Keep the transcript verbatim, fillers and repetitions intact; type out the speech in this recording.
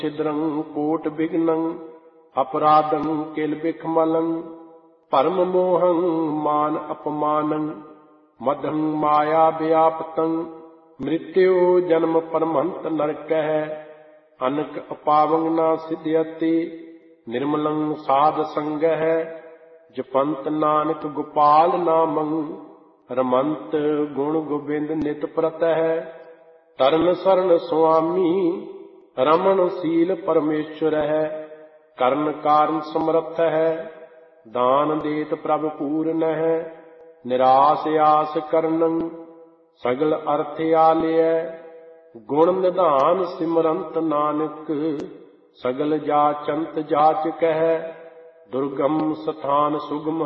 छिद्रं coat विघ्नं अपराधं किल बिखमलं परम मोहं मान अपमानं मदं माया व्यापतं मृत्यु जन्म परमहंत नरकः अनक अपावं न सिद्ध्यति निर्मलं साध संगः जपंत नानक गोपाल नामं रमंत गुण गोविंद नित प्रतः तरन शरण स्वामी रमण शील परमेश्वर है करण कारण समर्थ है दान देत प्रभ पूर्ण है निराश आस करनं सगल अर्थ आलय गुण निधान सिमरंत नानक सगल जाचंत जाचक है दुर्गम स्थान सुगम